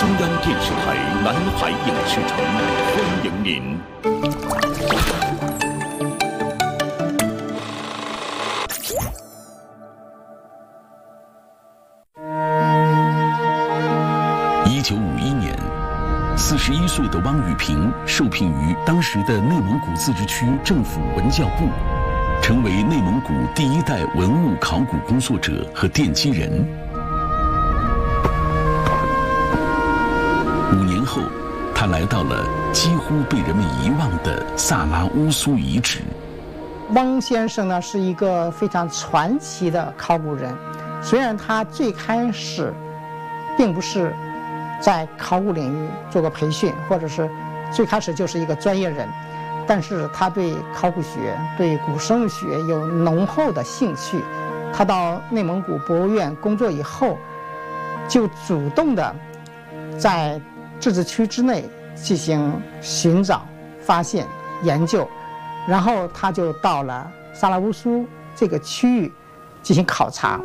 央电视台南海影视城欢迎您。1951年，41岁的汪雨萍受聘于当时的内蒙古自治区政府文教部，成为内蒙古第一代文物考古工作者和奠基人。5年后，他来到了几乎被人们遗忘的萨拉乌苏遗址。 汪先生呢是一个非常传奇的考古人，虽然他最开始并不是在考古领域做过培训，或者是最开始就是一个专业人，但是他对考古学、对古生物学有浓厚的兴趣。他到内蒙古博物院工作以后，就主动的在自治区之内进行寻找、发现、研究，然后他就到了萨拉乌苏这个区域进行考察。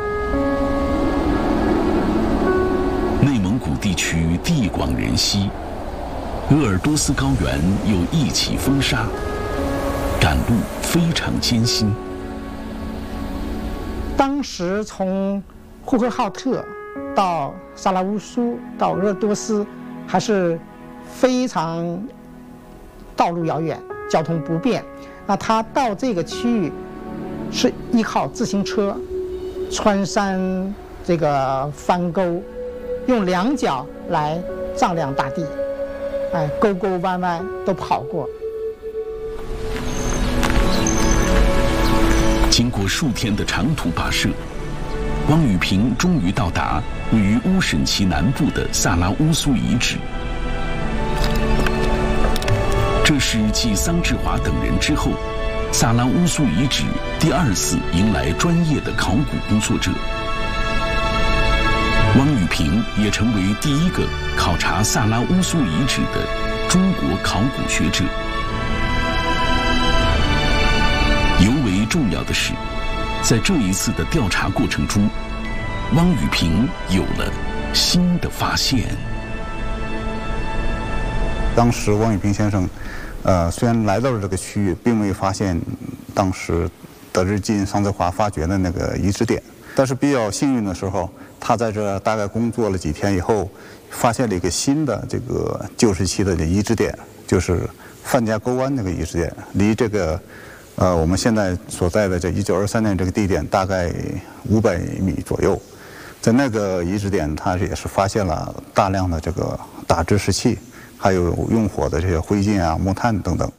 内蒙古地区地广人稀，鄂尔多斯高原又一起风沙，赶路非常艰辛。 当时从呼和浩特到萨拉乌苏到鄂尔多斯还是非常道路遥远，交通不便。那他到这个区域是依靠自行车穿山这个翻沟，用两脚来丈量大地，沟沟弯弯都跑过。 经过数天的长途跋涉，汪雨萍终于到达位于乌审旗南部的萨拉乌苏遗址。这是继桑志华等人之后，萨拉乌苏遗址第2次迎来专业的考古工作者。汪雨萍也成为第一个考察萨拉乌苏遗址的中国考古学者。尤为重要的是，在这一次的调查过程中，汪雨萍有了新的发现。 当时汪雨萍先生，虽然来到了这个区域，并没有发现当时德日进、桑志华发掘的那个遗址点，但是比较幸运的时候，他在这大概工作了几天以后，发现了一个新的这个旧时期的遗址点，就是范家沟湾那个遗址点，离这个我们现在所在的这1923年这个地点大概500米左右。在那个遗址点，他也是发现了大量的这个打制石器，还有用火的这些灰烬啊、木炭等等。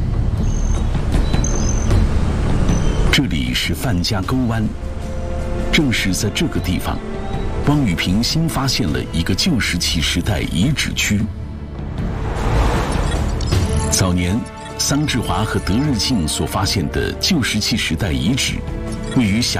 这里是范家沟湾，正是在这个地方，汪雨萍新发现了一个旧石器时代遗址区。早年，桑志华和德日进所发现的旧石器时代遗址，位于